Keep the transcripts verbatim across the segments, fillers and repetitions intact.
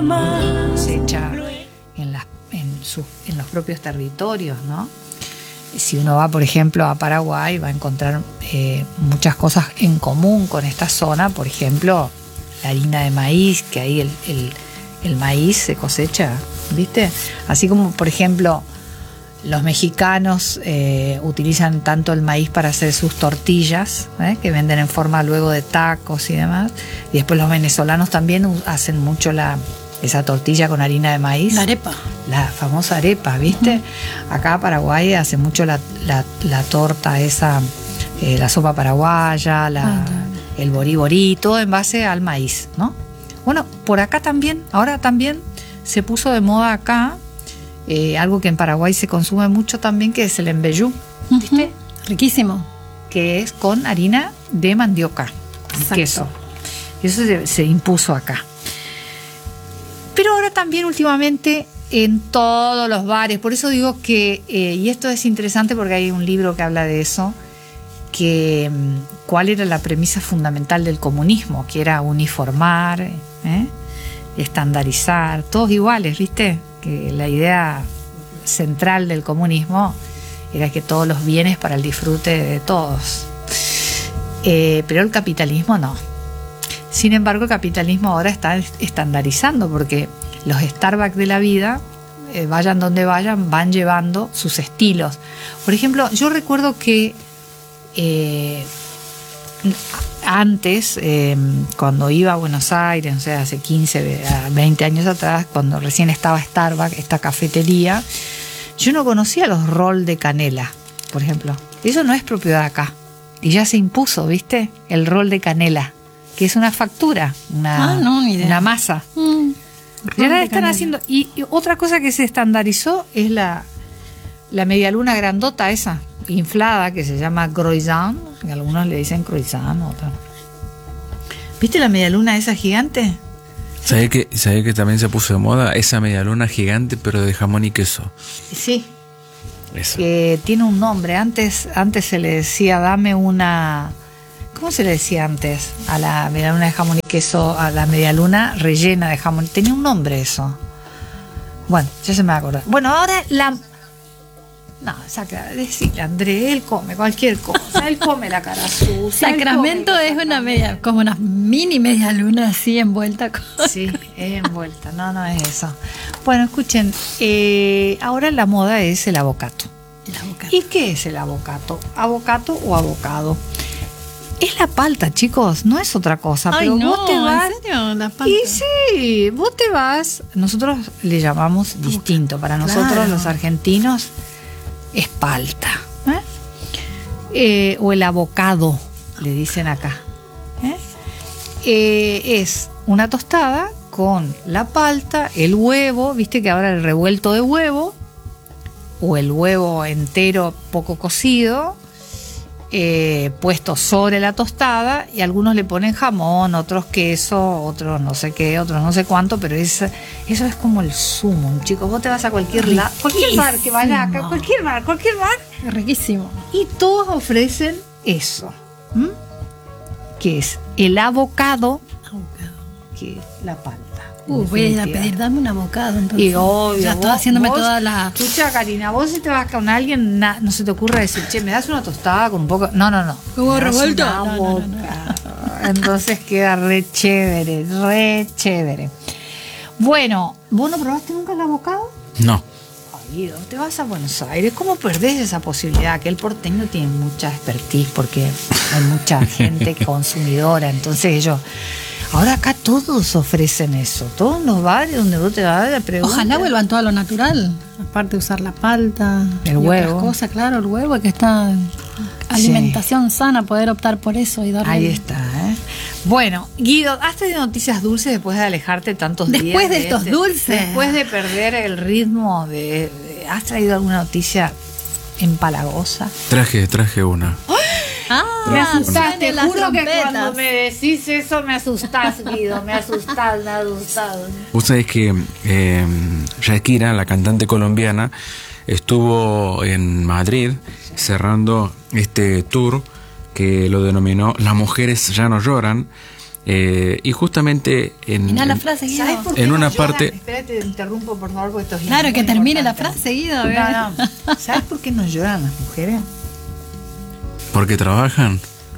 cosecha en, las, en, su, en los propios territorios, ¿no? Si uno va, por ejemplo, a Paraguay, va a encontrar eh, muchas cosas en común con esta zona. Por ejemplo, la harina de maíz, que ahí el, el, el maíz se cosecha, ¿viste? Así como, por ejemplo, los mexicanos eh, utilizan tanto el maíz para hacer sus tortillas, ¿eh? que venden en forma luego de tacos y demás. Y después los venezolanos también hacen mucho la... esa tortilla con harina de maíz. La arepa. La famosa arepa, ¿viste? Uh-huh. Acá Paraguay hace mucho la, la, la torta esa, eh, la sopa paraguaya, la, uh-huh. el borí borí, todo en base al maíz, ¿no? Bueno, por acá también, ahora también se puso de moda acá, eh, algo que en Paraguay se consume mucho también, que es el embellú, ¿viste? Uh-huh. Riquísimo. Que es con harina de mandioca y queso. Y eso se, se impuso acá. Pero ahora también últimamente en todos los bares, por eso digo que, eh, y esto es interesante porque hay un libro que habla de eso, que cuál era la premisa fundamental del comunismo, que era uniformar, ¿eh? estandarizar, todos iguales, ¿viste? Que la idea central del comunismo era que todos los bienes para el disfrute de todos. Eh, pero el capitalismo no. Sin embargo, el capitalismo ahora está estandarizando porque los Starbucks de la vida, eh, vayan donde vayan, van llevando sus estilos. Por ejemplo, yo recuerdo que eh, antes, eh, cuando iba a Buenos Aires, o sea, hace quince, veinte años atrás, cuando recién estaba Starbucks, esta cafetería, yo no conocía los roll de canela, por ejemplo. Eso no es propiedad de acá. Y ya se impuso, ¿viste? El roll de canela, que es una factura, una, ah, no, ni idea. una masa. Mm, y ahora están haciendo. Y, y otra cosa que se estandarizó es la, la medialuna grandota esa, inflada, que se llama croissant. Algunos le dicen croissant, otros. ¿Viste la medialuna esa gigante? ¿Sabés que, ¿Sabés que también se puso de moda esa medialuna gigante, pero de jamón y queso? Sí. Eso. Que tiene un nombre. Antes, antes se le decía, dame una. ¿Cómo se le decía antes? A la medialuna de jamón y queso, a la medialuna rellena de jamón. Tenía un nombre eso. Bueno, ya se me va a acordar. Bueno, ahora la... No, saca, decirle, André, él come cualquier cosa. Él come la cara sucia. Sacramento es una media, como una mini media luna así envuelta. Con... Sí, es envuelta. No, no es eso. Bueno, escuchen, eh, ahora la moda es el avocato. El avocato. ¿Y qué es el avocato? ¿Avocato o avocado? Es la palta, chicos, no es otra cosa. Ay, pero no, vos te vas. ¿en serio? La palta. Y sí, vos te vas. Nosotros le llamamos distinto. Para nosotros, claro, los argentinos, es palta. ¿eh? Eh, o el avocado, le dicen acá. ¿eh? Eh, es una tostada con la palta, el huevo, viste que ahora el revuelto de huevo, o el huevo entero poco cocido. Eh, puesto sobre la tostada, y algunos le ponen jamón, otros queso, otros no sé qué, otros no sé cuánto, pero es, eso es como el sumo, chicos. Vos te vas a cualquier lado, cualquier bar que vaya acá, cualquier bar, cualquier bar, es riquísimo, y todos ofrecen eso, ¿m? Que es el avocado, avocado. Que es la palta. Uh, voy a ir a pedir, dame un avocado. Entonces. Y obvio, ya estoy vos, haciéndome vos, toda la. Escucha, Karina, vos si te vas con alguien, na, no se te ocurre decir, che, me das una tostada con un poco. No, no, no. ¿Hubo revuelto? No, no, no, no. Entonces queda re chévere, re chévere. Bueno, ¿vos no probaste nunca el avocado? No. Ay, te vas a Buenos Aires, ¿cómo perdés esa posibilidad? Que el porteño tiene mucha expertise porque hay mucha gente consumidora, entonces ellos. Ahora acá todos ofrecen eso, todos los bares donde vos te vas a preguntar. Ojalá vuelvan todo a lo natural, aparte de usar la palta, el huevo, otras cosas, claro, el huevo, que está alimentación sí. sana, poder optar por eso y darle. Ahí está, ¿eh? Bueno, Guido, ¿has tenido noticias dulces después de alejarte tantos después días? Después de, de estos este, dulces. Después de perder el ritmo de, de ¿has traído alguna noticia empalagosa? Traje, traje una. ¡Oh! Ah, me asustás, te juro trompetas. Que cuando me decís eso me asustás, Guido, me asustás, me asustás. Vos sabés que eh, Shakira, la cantante colombiana, estuvo en Madrid cerrando este tour que lo denominó Las mujeres ya no lloran, Eh, y justamente en, Mirá la en- frase, Guido. ¿Sabes por qué En no una lloran? parte- Espérate, te interrumpo por favor porque esto es Claro, muy que termine la importante. frase, Guido. No, no. ¿Sabes por qué no lloran las mujeres? porque trabajan.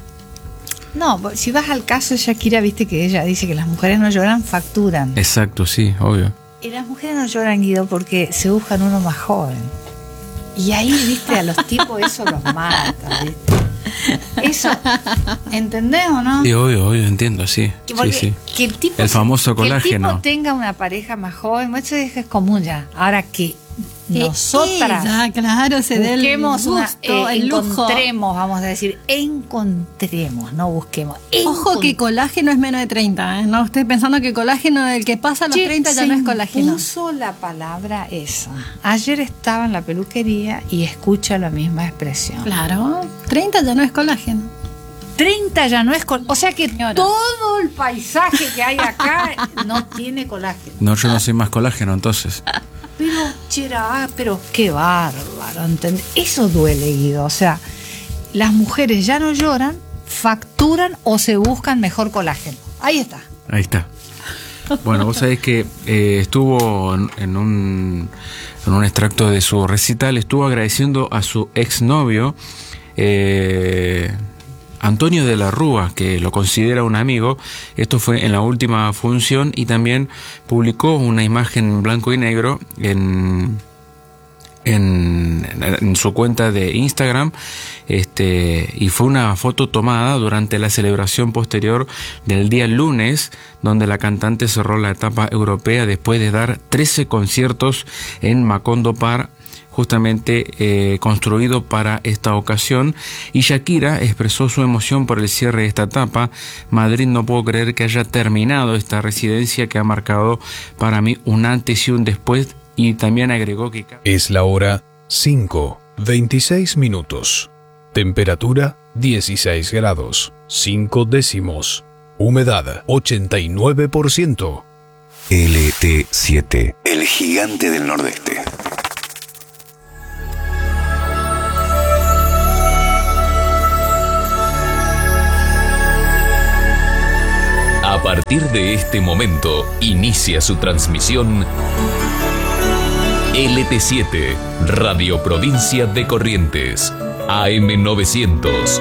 No, si vas al caso de Shakira, viste que ella dice que las mujeres no lloran, facturan. Exacto, sí, obvio. Y las mujeres no lloran, Guido, porque se buscan uno más joven. Y ahí, viste, a los tipos eso los mata, ¿viste? Eso, ¿entendés o no? Sí, obvio, obvio, entiendo, sí. Que porque sí, sí. que el tipo El famoso que el colágeno. tipo tenga una pareja más joven, eso es común ya. Ahora que nosotras Ella, claro, se dé el busquemos una, gusto, eh, el lujo. encontremos, vamos a decir, encontremos, no busquemos. Ojo que colágeno es menos de treinta, ¿eh? No estés pensando que colágeno del que pasa a los Che, treinta ya se no es colágeno. impuso la palabra esa. Ayer estaba en la peluquería y escucha la misma expresión. Claro, treinta ya no es colágeno. treinta ya no es colágeno. O sea que Señora. todo el paisaje que hay acá no tiene colágeno. No, yo no soy más colágeno, entonces. Pero, chera, ah, pero qué bárbaro, ¿entendés? Eso duele, Guido. O sea, las mujeres ya no lloran, facturan o se buscan mejor colágeno. Ahí está. Ahí está. Bueno, vos sabés que eh, estuvo en, en un, en un extracto de su recital, estuvo agradeciendo a su exnovio, eh, Antonio de la Rúa, que lo considera un amigo. Esto fue en la última función y también publicó una imagen en blanco y negro en, en, en su cuenta de Instagram, este, y fue una foto tomada durante la celebración posterior del día lunes, donde la cantante cerró la etapa europea después de dar trece conciertos en Macondo Park, justamente eh, construido para esta ocasión, y Shakira expresó su emoción por el cierre de esta etapa. Madrid, no puedo creer que haya terminado esta residencia que ha marcado para mí un antes y un después, y también agregó que... Es la hora cinco, veintiséis minutos. Temperatura dieciséis grados, cinco décimos. Humedad ochenta y nueve por ciento. L T siete, el gigante del Nordeste. A partir de este momento, inicia su transmisión L T siete, Radio Provincia de Corrientes, A M novecientos.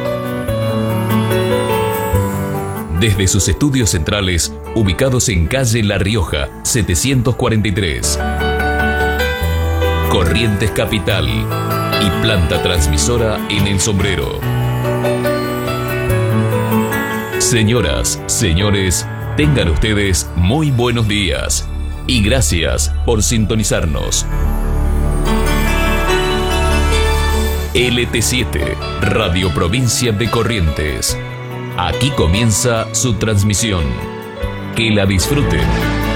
Desde sus estudios centrales, ubicados en calle La Rioja, setecientos cuarenta y tres. Corrientes Capital y planta transmisora en El Sombrero. Señoras, señores, tengan ustedes muy buenos días y gracias por sintonizarnos. L T siete, Radio Provincia de Corrientes. Aquí comienza su transmisión. Que la disfruten.